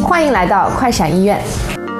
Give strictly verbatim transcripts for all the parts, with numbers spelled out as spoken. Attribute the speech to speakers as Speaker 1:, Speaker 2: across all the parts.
Speaker 1: 欢迎来到快闪医院。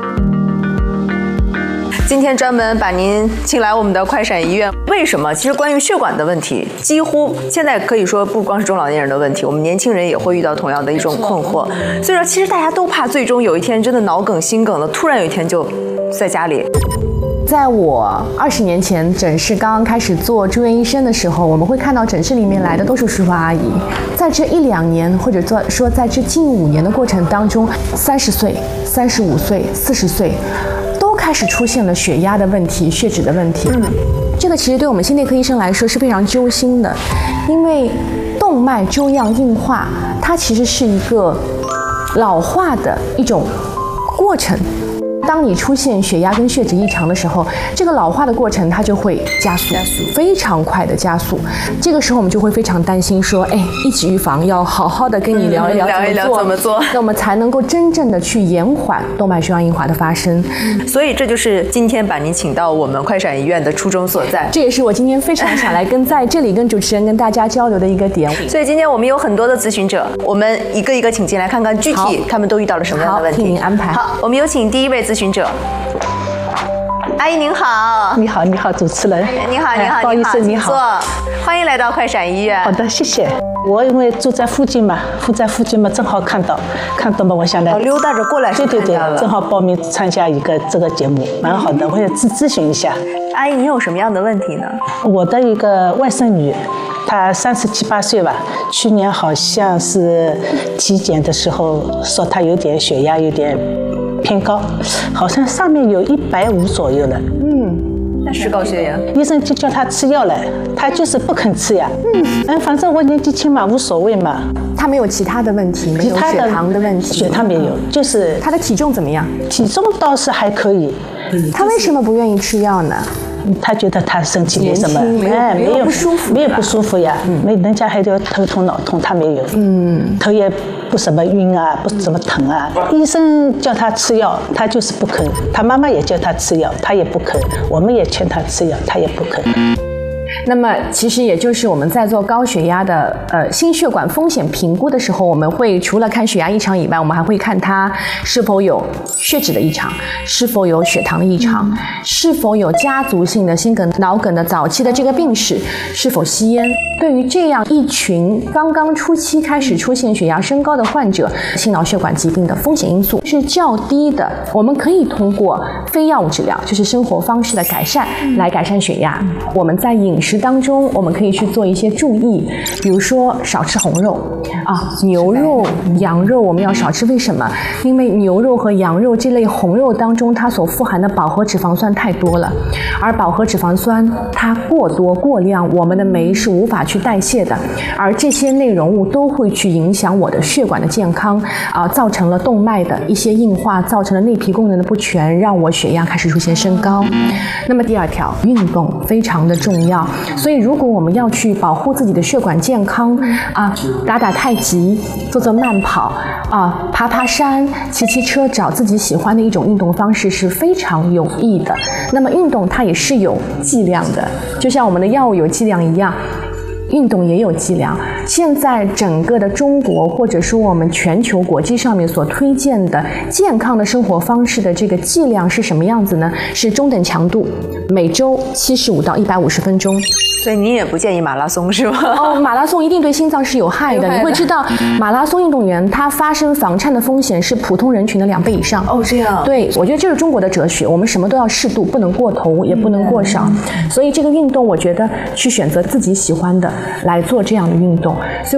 Speaker 2: 今天专门把您请来我们的快闪医院，为什么？其实关于血管的问题，几乎现在可以说不光是中老年人的问题，我们年轻人也会遇到同样的一种困惑。所以说，其实大家都怕最终有一天真的脑梗、心梗了，突然有一天就在家里。
Speaker 1: 在我二十年前诊室刚刚开始做住院医生的时候，我们会看到诊室里面来的都是叔叔阿姨。在这一两年，或者说在这近五年的过程当中，三十岁、三十五岁、四十岁。都开始出现了血压的问题、血脂的问题。嗯，这个其实对我们心内科医生来说是非常揪心的，因为动脉粥样硬化，它其实是一个老化的一种过程。当你出现血压跟血脂异常的时候，这个老化的过程它就会加速，加速非常快的加速。这个时候我们就会非常担心，说，哎，一起预防，要好好的跟你聊一聊，
Speaker 2: 聊一聊怎么做，
Speaker 1: 那我们才能够真正的去延缓动脉粥样硬化的发生。
Speaker 2: 所以这就是今天把您请到我们快闪医院的初衷所在。
Speaker 1: 这也是我今天非常想来跟在这里跟主持人跟大家交流的一个点。
Speaker 2: 所以今天我们有很多的咨询者，我们一个一个请进来，看看具体他们都遇到了什么样的问题。
Speaker 1: 好，替您安排。
Speaker 2: 好，我们有请第一位咨询者。阿姨您好。
Speaker 3: 你好，你好，主持人。
Speaker 2: 你好，你好，
Speaker 3: 不好意思，你好，
Speaker 2: 欢迎来到快闪医院。
Speaker 3: 好的，谢谢。我因为住在附近嘛，住在附近嘛，正好看到，看到嘛，我想来
Speaker 2: 溜达着过来。
Speaker 3: 对对对，正好报名参加一个这个节目，蛮好的，我也咨咨询一下。
Speaker 2: 阿姨，你有什么样的问题呢？
Speaker 3: 我的一个外甥女，她三十七八岁吧，去年好像是体检的时候说她有点血压有点偏高，好像上面有一百五左右了。嗯，
Speaker 2: 那是高血压。
Speaker 3: 医生就叫她吃药了，她就是不肯吃呀。嗯嗯，反正我年纪轻嘛，无所谓嘛。
Speaker 1: 她没有其他的问题，没有血糖的问题。
Speaker 3: 血糖没有，就是
Speaker 1: 她的体重怎么样？
Speaker 3: 体重倒是还可以。
Speaker 1: 她为什么不愿意吃药呢？
Speaker 3: 他觉得他身体没什么，
Speaker 1: 哎，没有不舒服，
Speaker 3: 没有不舒服呀，没人家还有头痛脑痛，他没有，嗯，头也不什么晕啊，不怎么疼啊。医生叫他吃药，他就是不肯。他妈妈也叫他吃药，他也不肯。我们也劝他吃药，他也不肯。
Speaker 1: 那么其实也就是我们在做高血压的呃心血管风险评估的时候，我们会除了看血压异常以外，我们还会看它是否有血脂的异常，是否有血糖的异常，是否有家族性的心梗、脑梗的早期的这个病史，是否吸烟。对于这样一群刚刚初期开始出现血压升高的患者，心脑血管疾病的风险因素是较低的。我们可以通过非药物治疗，就是生活方式的改善来改善血压。我们在饮食当中，我们可以去做一些注意，比如说少吃红肉啊，牛肉、羊肉我们要少吃。为什么？因为牛肉和羊肉这类红肉当中，它所富含的饱和脂肪酸太多了，而饱和脂肪酸它过多过量，我们的酶是无法去代谢的，而这些内容物都会去影响我的血管的健康啊，造成了动脉的一些硬化，造成了内皮功能的不全，让我血压开始出现升高。那么第二条，运动非常的重要。所以如果我们要去保护自己的血管健康啊，打打太极，做做慢跑啊，爬爬山，骑骑车，找自己喜欢的一种运动方式是非常有益的。那么运动它也是有剂量的，就像我们的药物有剂量一样，运动也有剂量。现在整个的中国或者说我们全球国际上面所推荐的健康的生活方式的这个剂量是什么样子呢？是中等强度，每周七十五到一百五十分钟。
Speaker 2: 所以您也不建议马拉松是吗？
Speaker 1: 哦，马拉松一定对心脏是有害的。你会知道，马拉松运动员他发生房颤的风险是普通人群的两倍以上。
Speaker 2: 哦，这样。
Speaker 1: 对，我觉得这是中国的哲学，我们什么都要适度，不能过头，也不能过少。嗯、所以这个运动，我觉得去选择自己喜欢的来做这样的运动。所以